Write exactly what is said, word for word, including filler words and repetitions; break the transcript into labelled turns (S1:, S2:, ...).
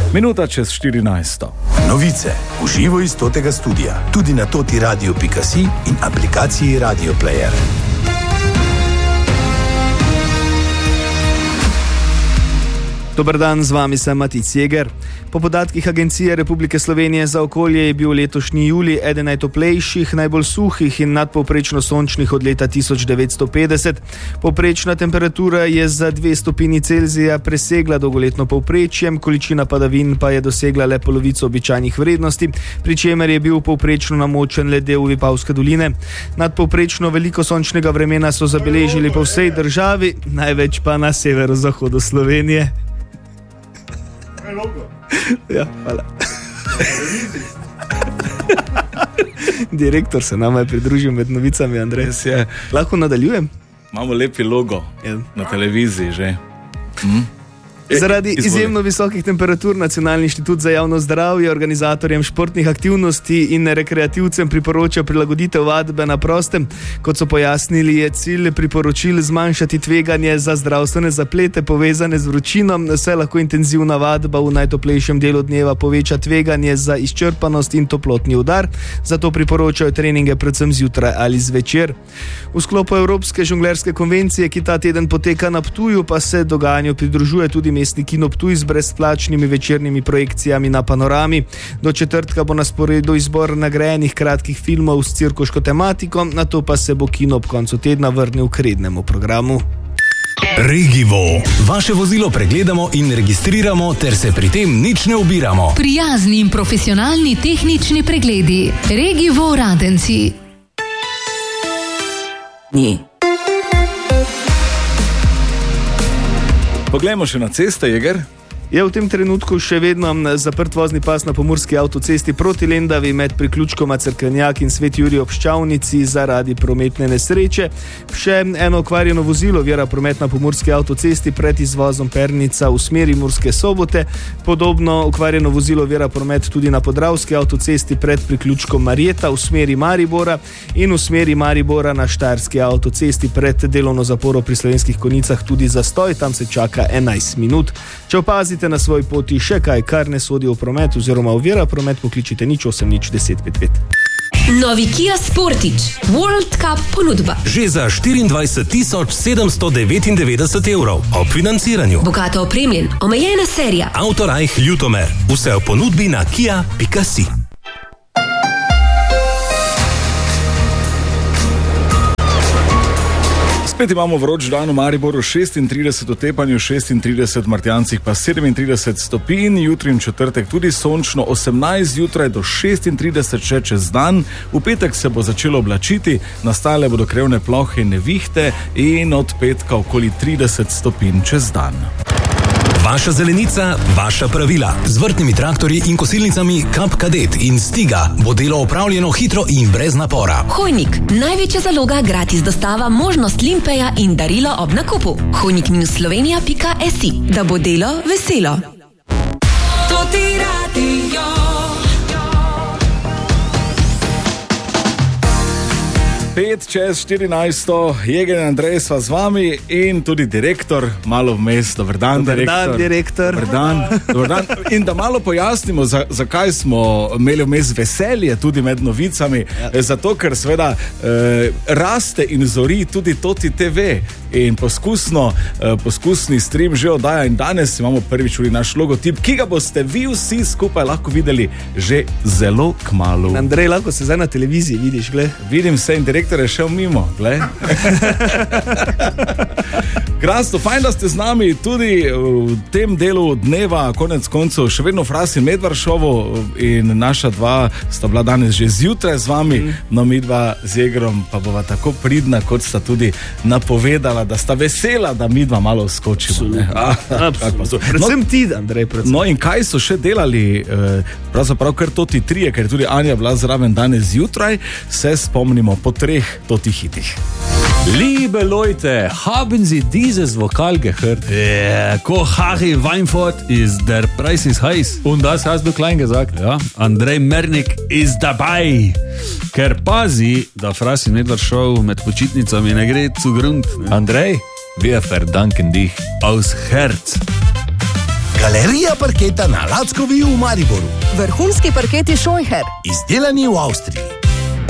S1: Minuta čez štirinajsto.
S2: Novice v živo iz totega studia, tudi na toti radio pika si in aplikaciji Radio Player.
S3: Dober dan, z vami sem Matic Jeger. Po podatkih Agencije Republike Slovenije za okolje je bil letošnji julij eden najtoplejših, najbolj suhih in nadpovprečno sončnih od leta tisoč devetsto petdeset. Povprečna temperatura je za dve stopinji Celzija presegla dolgoletno povprečje, količina padavin pa je dosegla le polovico običajnih vrednosti, pri čemer je bil povprečno namočen le del Vipavske doline. Nadpovprečno veliko sončnega vremena so zabeležili po vsej državi, največ pa na severozahodu Slovenije. Ja, hvala. Direktor se nama je pridružil med novicami, Andrej.
S1: Je.
S3: Lahko nadaljujem?
S1: Imamo lepi logo ja. Na televiziji že. Hm?
S3: Zaradi izjemno visokih temperatur Nacionalni inštitut za javno zdravje organizatorjem športnih aktivnosti in rekreativcem priporoča prilagoditev vadbe na prostem. Kot so pojasnili, je cilj priporočil zmanjšati tveganje za zdravstvene zaplete povezane z vročino, saj lahko intenzivna vadba v najtoplejšem delu dneva poveča tveganje za izčrpanost in toplotni udar, zato priporočajo treninge predvsem zjutraj ali zvečer. V sklopu Evropske žonglerske konvencije, ki ta teden poteka na Ptuju, pa se dogajanju pridružuje tudi mestni kino Ptuj z brezplačnimi večernimi projekcijami na Panorami. Do četrtka bo na sporedu izbor nagrajenih kratkih filmov s cirkuško tematiko, nato pa se bo kino ob koncu tedna vrnil k rednemu programu.
S4: Regivo. Vaše vozilo pregledamo in registriramo, ter se pri tem nič ne ubiramo.
S5: Prijazni in profesionalni tehnični pregledi. Regivo Radenci.
S3: Ni.
S1: Poglejmo še na ceste, Jeger.
S3: Je v tem trenutku še vedno zaprt vozni pas na pomurski avtocesti proti Lendavi med priključkoma Cerkvenjak in Sveti Jurij ob Ščavnici zaradi prometne nesreče. Še eno okvarjeno vozilo ovira promet na pomurski avtocesti pred izvozom Pernica v smeri Murske Sobote. Podobno okvarjeno vozilo ovira promet tudi na podravski avtocesti pred priključkom Marjeta v smeri Maribora in v smeri Maribora na Štajerski avtocesti pred delovno zaporo pri Slovenskih Konjicah tudi zastoj, tam se čaka enajst minut. Če opazite na svoji poti še kaj, kar ne sodi v promet oziroma ovira promet, pokličite nič osem nič deset pet pet.
S6: Novi Kia Sportage World Cup ponudba.
S4: Že za štiriindvajset tisoč sedemsto devetindevetdeset evrov ob financiranju.
S6: Bogato opremljen, omejena serija.
S4: Autorajh Ljutomer. Vse v ponudbi na kia pika si.
S1: Spet imamo vroč dan v Mariboru, šestintrideset, v Tepanju šestintrideset, v Martjancih pa sedemintrideset stopinj, jutri in četrtek tudi sončno, osemnajst zjutraj do šestintrideset še čez dan. V petek se bo začelo oblačiti, nastale bodo krevne plohe in nevihte in od petka okoli trideset stopinj čez dan.
S4: Vaša zelenica, vaša pravila. Z vrtnimi traktorji in kosilnicami Kap Kadet in Stiga bo delo opravljeno hitro in brez napora.
S6: Hojnik, največja zaloga, gratis dostava, možnost limpeja in darilo ob nakupu. hojnik minus slovenija pika si, da bo delo veselo.
S1: Pet čez štirinajsto, Jeger in Andrej sva z vami in tudi direktor, malo vmes. Dober dan,
S3: Dober
S1: direktor.
S3: dan, direktor.
S1: Dober dan, dober dan. In da malo pojasnimo, za, zakaj smo imeli vmes veselje tudi med novicami. Ja. Zato, ker seveda eh, raste in zori tudi Toti te ve. In poskusno, eh, poskusni stream že oddaja in danes imamo prvič tudi naš logotip, ki ga boste vi vsi skupaj lahko videli že zelo kmalu.
S3: Andrej, lahko se zdaj na televiziji vidiš, gled.
S1: Vidim se in direktor je šel mimo, gled. Krasno, fajn, da ste z nami tudi v tem delu dneva, konec koncev še vedno Fras in Medvaršovo in naša dva sta bila danes že zjutraj z vami, mm. no mi dva z Jegrom pa bova tako pridna, kot sta tudi napovedala, da sta vesela, da mi dva malo skočimo. Ah,
S3: predvsem no, ti, Andrej, predvsem.
S1: No in kaj so še delali, pravzaprav kar Toti trije, ker tudi Anja bila zraven danes zjutraj, se spomnimo po treh Toti hitih.
S7: Liebe Leute, haben Sie dieses Vokal gehört? Ja, ko Harry Weinfurt ist der Preis ist heiß. Und das hast du klein gesagt. Ja, Andrej Mernik ist dabei. Ker pazi, da Fras in Medvaršov med počitnicami ne gre zu Grund. Andrej, wir verdanken dich aus Herz.
S2: Galerija parketa na Lackovi v Mariboru.
S8: Vrhunski parketi Scheucher.
S2: Izdelani v Avstriji.